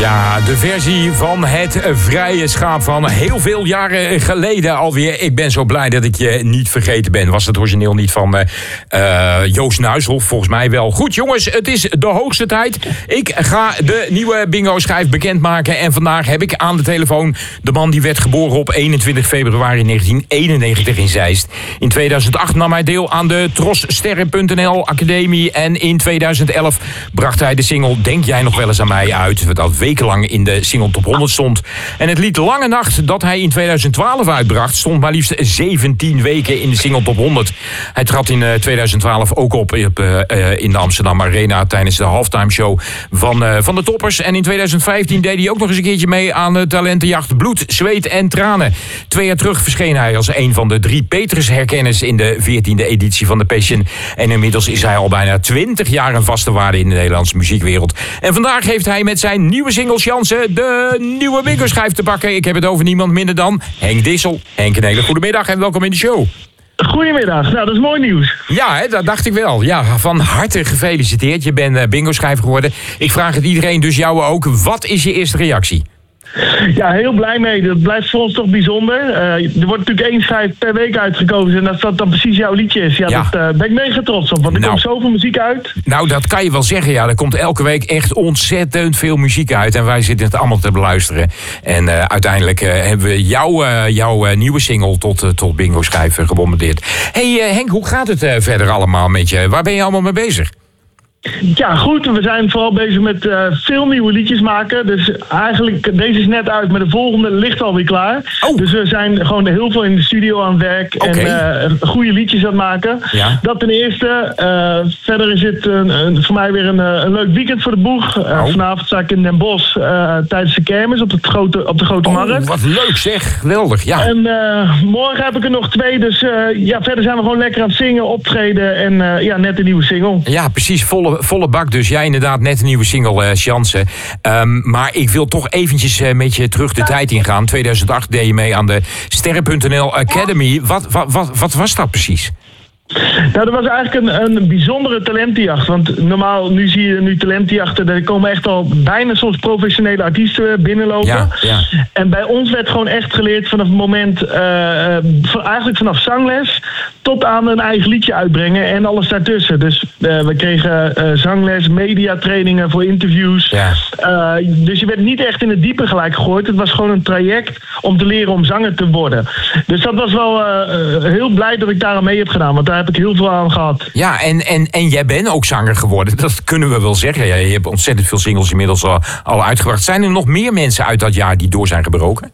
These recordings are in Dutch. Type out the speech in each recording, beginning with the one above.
Ja, de versie van het vrije schaap van heel veel jaren geleden alweer. Ik ben zo blij dat ik je niet vergeten ben. Was het origineel niet van Joost Nuishoff? Volgens mij wel. Goed jongens, het is de hoogste tijd. Ik ga de nieuwe bingo-schijf bekendmaken. En vandaag heb ik aan de telefoon de man die werd geboren op 21 februari 1991 in Zeist. In 2008 nam hij deel aan de Trossterren.nl Academie. En in 2011 bracht hij de single Denk jij nog wel eens aan mij uit. Dat wekenlang in de single top 100 stond. En het lied Lange Nacht dat hij in 2012 uitbracht stond maar liefst 17 weken in de single top 100. Hij trad in 2012 ook op in de Amsterdam Arena tijdens de halftime show van de Toppers. En in 2015 deed hij ook nog eens een keertje mee aan de talentenjacht Bloed, Zweet en Tranen. 2 jaar terug verscheen hij als een van de 3 Petrus-herkenners in de 14e editie van The Passion. En inmiddels is hij al bijna 20 jaar een vaste waarde in de Nederlandse muziekwereld. En vandaag heeft hij met zijn nieuwe single Jansen de nieuwe bingo-schijf te pakken. Ik heb het over niemand minder dan Henk Dissel. Henk, een hele goede middag en welkom in de show. Goedemiddag, nou dat is mooi nieuws. Ja, hè, dat dacht ik wel. Ja, van harte gefeliciteerd. Je bent bingo-schijf geworden. Ik vraag het iedereen, dus jou ook. Wat is je eerste reactie? Ja, heel blij mee. Dat blijft voor ons toch bijzonder. Er wordt natuurlijk 1 schijf per week uitgekozen. En als dat dan precies jouw liedje is, daar ben ik mega trots op. Want er komt zoveel muziek uit. Nou, dat kan je wel zeggen. Ja, er komt elke week echt ontzettend veel muziek uit. En wij zitten het allemaal te beluisteren. En uiteindelijk hebben we jouw nieuwe single tot bingo-schijf gebombardeerd. Hey Henk, hoe gaat het verder allemaal met je? Waar ben je allemaal mee bezig? Ja, goed. We zijn vooral bezig met veel nieuwe liedjes maken. Dus eigenlijk, deze is net uit, maar de volgende ligt alweer klaar. Oh. Dus we zijn gewoon heel veel in de studio aan het werk. Okay. En goede liedjes aan het maken. Ja. Dat ten eerste. Verder is het voor mij weer een leuk weekend voor de boeg. Vanavond sta ik in Den Bosch tijdens de kermis op de Grote Markt. Wat leuk zeg. Geweldig, ja. En morgen heb ik er nog 2. Dus verder zijn we gewoon lekker aan het zingen, optreden. En net een nieuwe single. Ja, precies. Volle bak dus. Jij inderdaad net een nieuwe single, Jansen. Maar ik wil toch eventjes met je terug de tijd ingaan. 2008 deed je mee aan de Sterren.nl Academy. Wat was dat precies? Nou, dat was eigenlijk een bijzondere talentenjacht. Want normaal, nu zie je talentenjachten. Er komen echt al bijna soms professionele artiesten binnenlopen. Ja. En bij ons werd gewoon echt geleerd vanaf het moment... eigenlijk vanaf zangles tot aan een eigen liedje uitbrengen. En alles daartussen. Dus we kregen zangles, mediatrainingen voor interviews. Ja. Dus je werd niet echt in het diepe gelijk gegooid. Het was gewoon een traject om te leren om zanger te worden. Dus dat was wel heel blij dat ik daar aan mee heb gedaan. Want daar heb ik heel veel aan gehad. Ja, en jij bent ook zanger geworden. Dat kunnen we wel zeggen. Je hebt ontzettend veel singles inmiddels al uitgebracht. Zijn er nog meer mensen uit dat jaar die door zijn gebroken?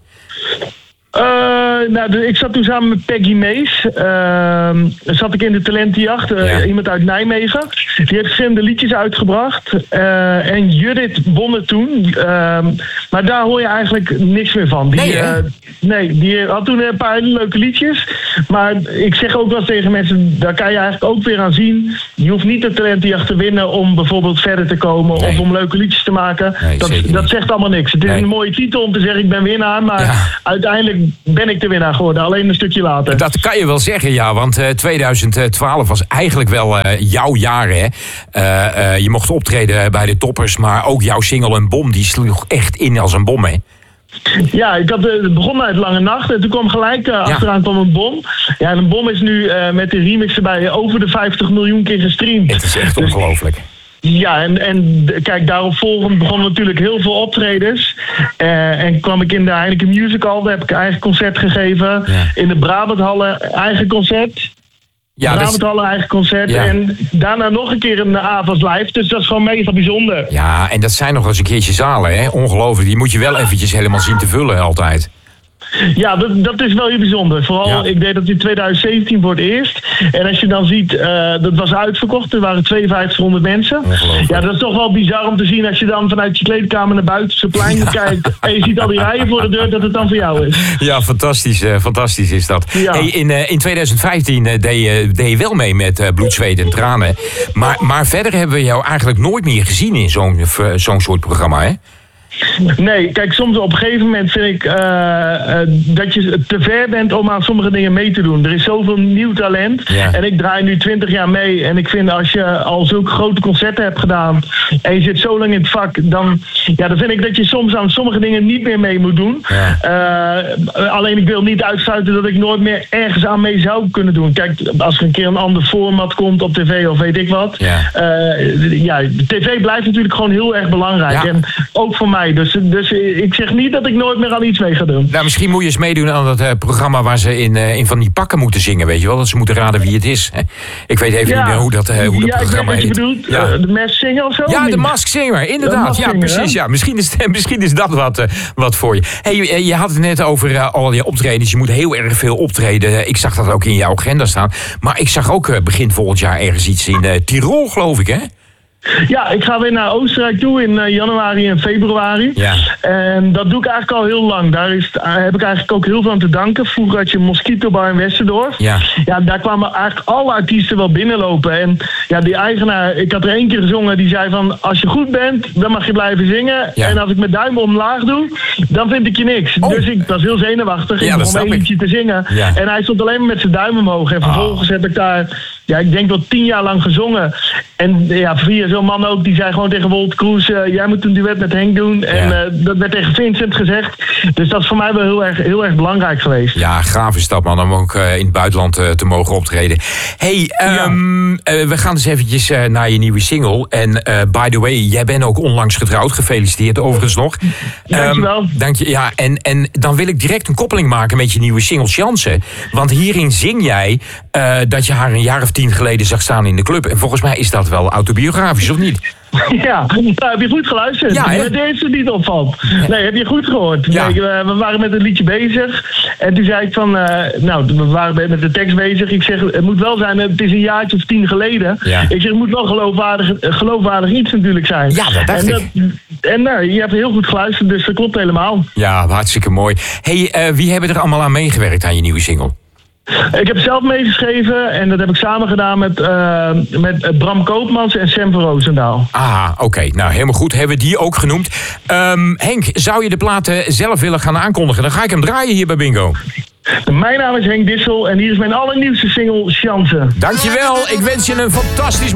Ik zat toen samen met Peggy Mees. Zat ik in de talentenjacht. Iemand uit Nijmegen. Die heeft verschillende liedjes uitgebracht. En Judith won het toen. Maar daar hoor je eigenlijk niks meer van. Die had toen een paar hele leuke liedjes. Maar ik zeg ook wel tegen mensen, daar kan je eigenlijk ook weer aan zien. Je hoeft niet de talentenjacht te winnen om bijvoorbeeld verder te komen. Of om leuke liedjes te maken. Dat zegt allemaal niks. Het is een mooie titel om te zeggen ik ben winnaar. Maar uiteindelijk ben ik de winnaar geworden, alleen een stukje later. Dat kan je wel zeggen, ja, want 2012 was eigenlijk wel jouw jaar, hè? Je mocht optreden bij de Toppers, maar ook jouw single Een Bom, die sloeg echt in als een bom, hè? Ja, het begon uit Lange Nacht en toen kwam gelijk achteraan kwam Een Bom. Ja, en Een Bom is nu met de remix erbij over de 50 miljoen keer gestreamd. Het is echt ongelooflijk. Ja, en kijk, daarop volgend begonnen natuurlijk heel veel optredens. En kwam ik in de Heineken Musical, daar heb ik eigen concert gegeven. Ja. In de Brabanthallen eigen concert. Ja, Brabanthallen eigen concert. Ja. En daarna nog een keer een avonds live. Dus dat is gewoon mega bijzonder. Ja, en dat zijn nog eens een keertje zalen, hè? Ongelooflijk. Die moet je wel eventjes helemaal zien te vullen altijd. Ja, dat is wel heel bijzonder. Vooral, ik deed dat in 2017 voor het eerst. En als je dan ziet, dat was uitverkocht. Er waren 5200 mensen. Ja, dat is toch wel bizar om te zien als je dan vanuit je kleedkamer naar buiten zo'n plein kijkt. En je ziet al die rijen voor de deur, dat het dan voor jou is. Ja, fantastisch is dat. Ja. Hey, in 2015 deed je wel mee met Bloed, Zweet en Tranen. Maar verder hebben we jou eigenlijk nooit meer gezien in zo'n soort programma, hè? Nee, kijk, soms op een gegeven moment vind ik dat je te ver bent om aan sommige dingen mee te doen. Er is zoveel nieuw talent. Ja. En ik draai nu 20 jaar mee. En ik vind als je al zulke grote concerten hebt gedaan en je zit zo lang in het vak, dan vind ik dat je soms aan sommige dingen niet meer mee moet doen. Ja. Alleen ik wil niet uitsluiten dat ik nooit meer ergens aan mee zou kunnen doen. Kijk, als er een keer een ander format komt op tv of weet ik wat. Ja. TV blijft natuurlijk gewoon heel erg belangrijk. Ja. En ook voor mij. Dus ik zeg niet dat ik nooit meer aan iets mee ga doen. Nou, misschien moet je eens meedoen aan dat programma waar ze in van die pakken moeten zingen, weet je wel? Dat ze moeten raden wie het is. Hè? Ik weet even niet meer hoe dat programma heet. Ik weet wat je bedoelt. De Masked Singer of zo? Ja, de Masked Singer, inderdaad. Ja, precies. Ja. Misschien is dat wat voor je. Hey, je had het net over al je optredens. Je moet heel erg veel optreden. Ik zag dat ook in jouw agenda staan. Maar ik zag ook begin volgend jaar ergens iets in Tirol, geloof ik, hè? Ja, ik ga weer naar Oostenrijk toe in januari en februari. Ja. En dat doe ik eigenlijk al heel lang. Daar heb ik eigenlijk ook heel veel aan te danken. Vroeger had je een Mosquito Bar in Westendorf. Ja, daar kwamen eigenlijk alle artiesten wel binnenlopen. En die eigenaar, ik had er 1 keer gezongen, die zei van, als je goed bent, dan mag je blijven zingen. Ja. En als ik mijn duim omlaag doe, dan vind ik je niks. Oh. Dus ik was heel zenuwachtig. Ik begon 1 liedje te zingen. Ja. En hij stond alleen maar met zijn duim omhoog. En vervolgens heb ik daar, ik denk wel 10 jaar lang gezongen. En via zo'n man ook, die zei gewoon tegen Wolt Kroes, jij moet een duet met Henk doen. En dat werd tegen Vincent gezegd. Dus dat is voor mij wel heel erg belangrijk geweest. Ja, gaaf is dat, man, om ook in het buitenland te mogen optreden. Hey, we gaan dus eventjes naar je nieuwe single. En by the way, jij bent ook onlangs getrouwd. Gefeliciteerd overigens nog. Dankjewel. Dank je. Ja, en dan wil ik direct een koppeling maken met je nieuwe single Chance. Want hierin zing jij dat je haar een jaar of 10 geleden zag staan in de club. En volgens mij is dat wel autobiografisch, of niet? Ja, heb je goed geluisterd? Ja, dat deze niet opvalt. Nee, heb je goed gehoord? Ja. Nee, we waren met het liedje bezig. En toen zei ik van, we waren met de tekst bezig. Ik zeg, het moet wel zijn, het is een jaartje of 10 geleden. Ja. Ik zeg, het moet wel geloofwaardig iets natuurlijk zijn. Ja, dat dacht ik. En je hebt heel goed geluisterd, dus dat klopt helemaal. Ja, hartstikke mooi. Hey, wie hebben er allemaal aan meegewerkt aan je nieuwe single? Ik heb zelf meegeschreven en dat heb ik samen gedaan met Bram Koopmans en Sam van Roosendaal. Oké. Nou, helemaal goed. Hebben we die ook genoemd. Henk, zou je de platen zelf willen gaan aankondigen? Dan ga ik hem draaien hier bij Bingo. Mijn naam is Henk Dissel en hier is mijn allernieuwste single, Chance. Dankjewel. Ik wens je een fantastisch